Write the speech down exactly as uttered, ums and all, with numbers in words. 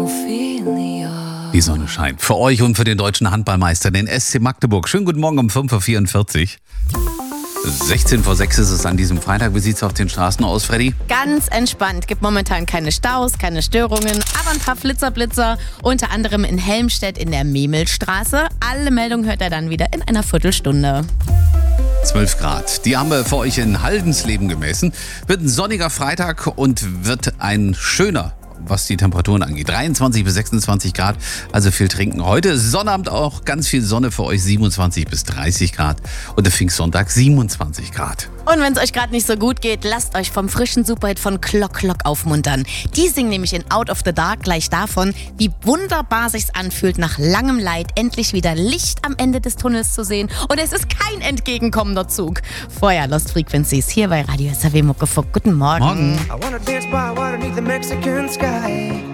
Die Sonne scheint für euch und für den deutschen Handballmeister, den S C Magdeburg. Schönen guten Morgen um fünf Uhr vierundvierzig. sechzehn vor sechs ist es an diesem Freitag. Wie sieht es auf den Straßen aus, Freddy? Ganz entspannt. Gibt momentan keine Staus, keine Störungen, aber ein paar Flitzerblitzer. Unter anderem in Helmstedt in der Memelsstraße. Alle Meldungen hört er dann wieder in einer Viertelstunde. zwölf Grad. Die haben wir für euch in Haldensleben gemessen. Wird ein sonniger Freitag und wird ein schöner, was die Temperaturen angeht. dreiundzwanzig bis sechsundzwanzig Grad, also viel trinken. Heute Sonnabend auch ganz viel Sonne für euch, siebenundzwanzig bis dreißig Grad. Und der Pfingstsonntag siebenundzwanzig Grad. Und wenn es euch gerade nicht so gut geht, lasst euch vom frischen Superhit von Clock Clock aufmuntern. Die singen nämlich in Out of the Dark gleich davon, wie wunderbar sich's anfühlt, nach langem Leid endlich wieder Licht am Ende des Tunnels zu sehen. Und es ist kein entgegenkommender Zug. Vorher Lost Frequencies hier bei Radio S R W Muckefuck. Guten Morgen. Morgen. I wanna dance by water beneath the Mexican sky.